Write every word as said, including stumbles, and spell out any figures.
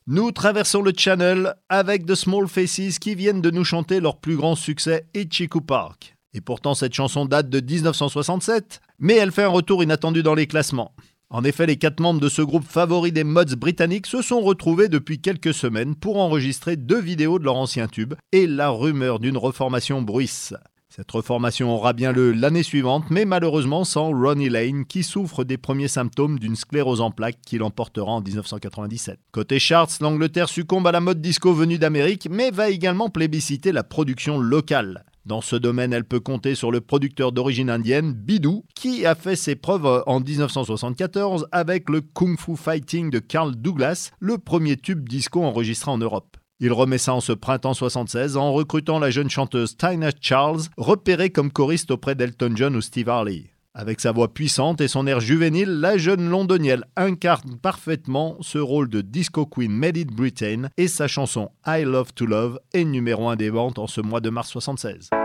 Nous traversons le Channel avec The Small Faces qui viennent de nous chanter leur plus grand succès Itchy-Coo Park. Et pourtant cette chanson date de dix-neuf cent soixante-sept, mais elle fait un retour inattendu dans les classements. En effet, les quatre membres de ce groupe favori des mods britanniques se sont retrouvés depuis quelques semaines pour enregistrer deux vidéos de leur ancien tube et la rumeur d'une reformation bruisse. Cette reformation aura bien lieu l'année suivante, mais malheureusement sans Ronnie Lane qui souffre des premiers symptômes d'une sclérose en plaques qui l'emportera en dix-neuf cent quatre-vingt-dix-sept. Côté charts, l'Angleterre succombe à la mode disco venue d'Amérique, mais va également plébisciter la production locale. Dans ce domaine, elle peut compter sur le producteur d'origine indienne, Bidou, qui a fait ses preuves en dix-neuf cent soixante-quatorze avec le Kung Fu Fighting de Carl Douglas, le premier tube disco enregistré en Europe. Il remet ça en ce printemps soixante-seize en recrutant la jeune chanteuse Tina Charles, repérée comme choriste auprès d'Elton John ou Steve Harley. Avec sa voix puissante et son air juvénile, la jeune londonienne incarne parfaitement ce rôle de disco queen made in Britain et sa chanson I Love to Love est numéro un des ventes en ce mois de mars soixante-seize.